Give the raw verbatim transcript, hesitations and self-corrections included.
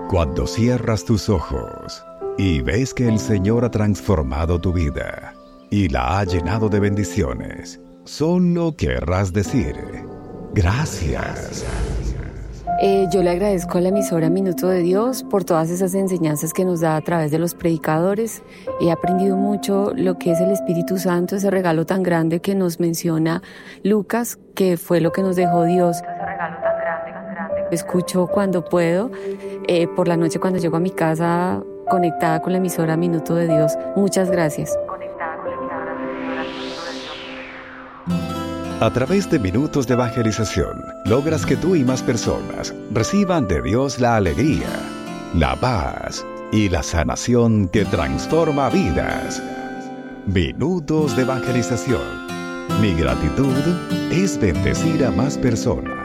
Cuando cierras tus ojos y ves que el Señor ha transformado tu vida y la ha llenado de bendiciones, solo querrás decir: gracias. Eh, yo le agradezco a la emisora Minuto de Dios por todas esas enseñanzas que nos da a través de los predicadores. He aprendido mucho lo que es el Espíritu Santo, ese regalo tan grande que nos menciona Lucas, que fue lo que nos dejó Dios. Ese regalo tan grande, tan grande. Escucho cuando puedo, eh, por la noche cuando llego a mi casa, conectada con la emisora Minuto de Dios. Muchas gracias. Conectada con la emisora Minuto de Dios. A través de Minutos de Evangelización, logras que tú y más personas reciban de Dios la alegría, la paz y la sanación que transforma vidas. Minutos de Evangelización. Mi gratitud es bendecir a más personas.